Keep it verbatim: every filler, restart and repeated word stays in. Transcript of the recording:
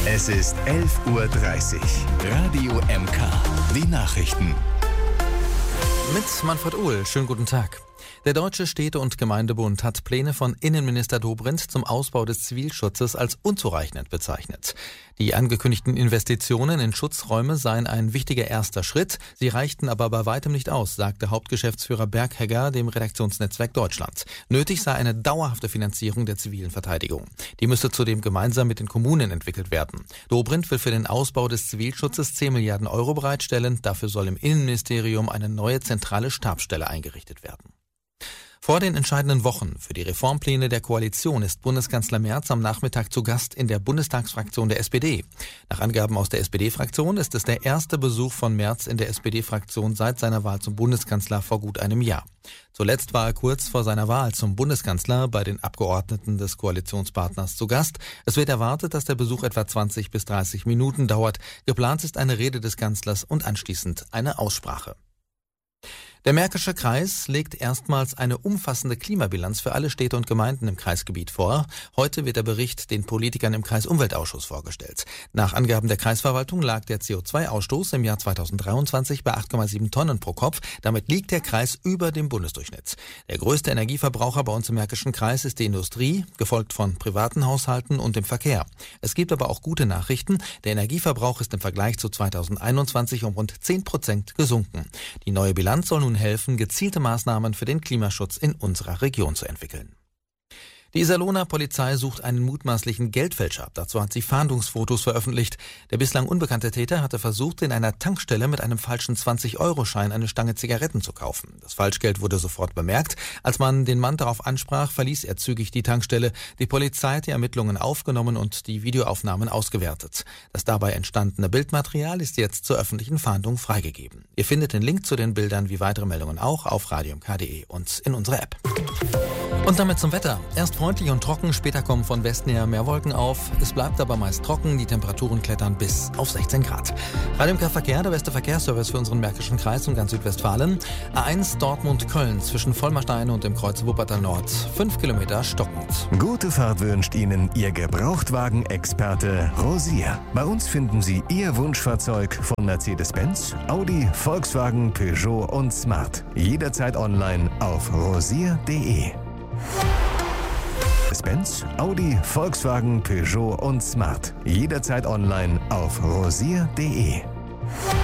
Es ist elf Uhr dreißig. Radio M K. Die Nachrichten. Mit Manfred Uhl. Schönen guten Tag. Der Deutsche Städte- und Gemeindebund hat Pläne von Innenminister Dobrindt zum Ausbau des Zivilschutzes als unzureichend bezeichnet. Die angekündigten Investitionen in Schutzräume seien ein wichtiger erster Schritt, sie reichten aber bei weitem nicht aus, sagte Hauptgeschäftsführer Berghegger dem Redaktionsnetzwerk Deutschland. Nötig sei eine dauerhafte Finanzierung der zivilen Verteidigung. Die müsse zudem gemeinsam mit den Kommunen entwickelt werden. Dobrindt will für den Ausbau des Zivilschutzes zehn Milliarden Euro bereitstellen. Dafür soll im Innenministerium eine neue zentrale Stabsstelle eingerichtet werden. Vor den entscheidenden Wochen für die Reformpläne der Koalition ist Bundeskanzler Merz am Nachmittag zu Gast in der Bundestagsfraktion der S P D. Nach Angaben aus der S P D-Fraktion ist es der erste Besuch von Merz in der S P D-Fraktion seit seiner Wahl zum Bundeskanzler vor gut einem Jahr. Zuletzt war er kurz vor seiner Wahl zum Bundeskanzler bei den Abgeordneten des Koalitionspartners zu Gast. Es wird erwartet, dass der Besuch etwa zwanzig bis dreißig Minuten dauert. Geplant ist eine Rede des Kanzlers und anschließend eine Aussprache. Der Märkische Kreis legt erstmals eine umfassende Klimabilanz für alle Städte und Gemeinden im Kreisgebiet vor. Heute wird der Bericht den Politikern im Kreisumweltausschuss vorgestellt. Nach Angaben der Kreisverwaltung lag der C O zwei Ausstoß im Jahr zweitausenddreiundzwanzig bei acht Komma sieben Tonnen pro Kopf. Damit liegt der Kreis über dem Bundesdurchschnitt. Der größte Energieverbraucher bei uns im Märkischen Kreis ist die Industrie, gefolgt von privaten Haushalten und dem Verkehr. Es gibt aber auch gute Nachrichten. Der Energieverbrauch ist im Vergleich zu zweitausendeinundzwanzig um rund zehn Prozent gesunken. Die neue Bilanz soll nun helfen, gezielte Maßnahmen für den Klimaschutz in unserer Region zu entwickeln. Die Iserlohner Polizei sucht einen mutmaßlichen Geldfälscher. Dazu hat sie Fahndungsfotos veröffentlicht. Der bislang unbekannte Täter hatte versucht, in einer Tankstelle mit einem falschen zwanzig-Euro-Schein eine Stange Zigaretten zu kaufen. Das Falschgeld wurde sofort bemerkt. Als man den Mann darauf ansprach, verließ er zügig die Tankstelle. Die Polizei hat die Ermittlungen aufgenommen und die Videoaufnahmen ausgewertet. Das dabei entstandene Bildmaterial ist jetzt zur öffentlichen Fahndung freigegeben. Ihr findet den Link zu den Bildern wie weitere Meldungen auch auf radio m k punkt de und in unserer App. Und damit zum Wetter. Erst freundlich und trocken, später kommen von Westen her mehr Wolken auf. Es bleibt aber meist trocken, die Temperaturen klettern bis auf sechzehn Grad. Radio M K Verkehr, der beste Verkehrsservice für unseren Märkischen Kreis und ganz Südwestfalen. A eins Dortmund-Köln zwischen Vollmerstein und dem Kreuz Wuppertal Nord. Fünf Kilometer stockend. Gute Fahrt wünscht Ihnen Ihr Gebrauchtwagen-Experte Rosier. Bei uns finden Sie Ihr Wunschfahrzeug von Mercedes-Benz, Audi, Volkswagen, Peugeot und Smart. Jederzeit online auf rosier punkt de. Mercedes-Benz, Audi, Volkswagen, Peugeot und Smart. Jederzeit online auf rosier punkt de.